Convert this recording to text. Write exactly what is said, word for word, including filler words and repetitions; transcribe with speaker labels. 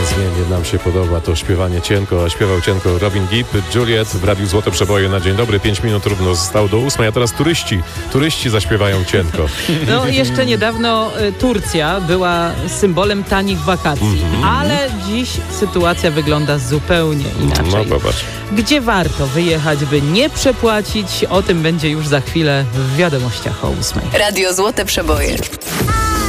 Speaker 1: Niezmiennie nam się podoba to śpiewanie cienko, a śpiewał cienko Robin Gibb, Juliet w Radiu Złote Przeboje na dzień dobry. Pięć minut równo zostało do ósmej, a teraz turyści. Turyści zaśpiewają cienko.
Speaker 2: No jeszcze niedawno y, Turcja była symbolem tanich wakacji, mm-hmm. ale dziś sytuacja wygląda zupełnie inaczej.
Speaker 1: No popatrz.
Speaker 2: Gdzie warto wyjechać, by nie przepłacić? O tym będzie już za chwilę w wiadomościach o ósmej.
Speaker 3: Radio Złote Przeboje.